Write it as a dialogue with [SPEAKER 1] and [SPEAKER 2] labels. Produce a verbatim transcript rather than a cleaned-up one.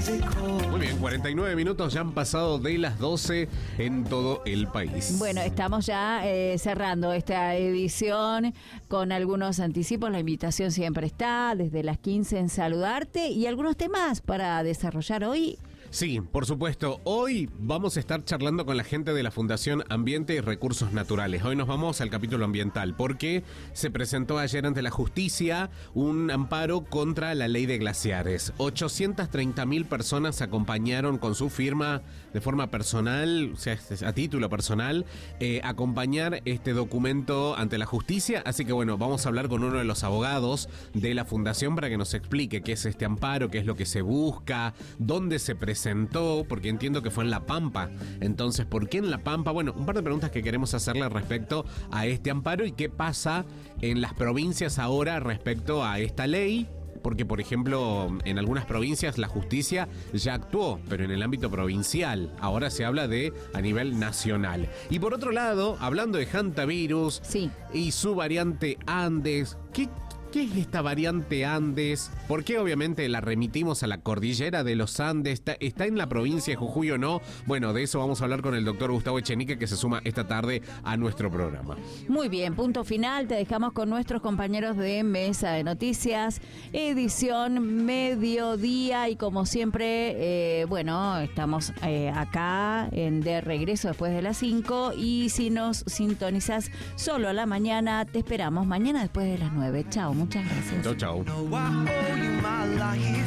[SPEAKER 1] Muy bien, cuarenta y nueve minutos ya han pasado de las doce en todo el país.
[SPEAKER 2] Bueno, estamos ya eh, cerrando esta edición con algunos anticipos. La invitación siempre está desde las quince en Saludarte y algunos temas para desarrollar hoy.
[SPEAKER 1] Sí, por supuesto. Hoy vamos a estar charlando con la gente de la Fundación Ambiente y Recursos Naturales. Hoy nos vamos al capítulo ambiental porque se presentó ayer ante la justicia un amparo contra la ley de glaciares. ochocientas treinta mil personas acompañaron con su firma de forma personal, o sea, a título personal, eh, acompañar este documento ante la justicia. Así que bueno, vamos a hablar con uno de los abogados de la Fundación para que nos explique qué es este amparo, qué es lo que se busca, dónde se presenta. Presentó, porque entiendo que fue en La Pampa. Entonces, ¿por qué en La Pampa? Bueno, un par de preguntas que queremos hacerle respecto a este amparo y qué pasa en las provincias ahora respecto a esta ley. Porque, por ejemplo, en algunas provincias la justicia ya actuó, pero en el ámbito provincial. Ahora se habla de a nivel nacional. Y por otro lado, hablando de hantavirus
[SPEAKER 2] sí.
[SPEAKER 1] y su variante Andes, ¿qué ¿Qué es esta variante Andes? ¿Por qué obviamente la remitimos a la cordillera de los Andes? ¿Está, está en la provincia de Jujuy o no? Bueno, de eso vamos a hablar con el doctor Gustavo Echenique, que se suma esta tarde a nuestro programa.
[SPEAKER 2] Muy bien, punto final. Te dejamos con nuestros compañeros de Mesa de Noticias, edición mediodía. Y como siempre, eh, bueno, estamos eh, acá en de regreso después de las cinco. Y si nos sintonizas solo a la mañana, te esperamos mañana después de las nueve. Chao. Muchas gracias.
[SPEAKER 1] Chau, chau.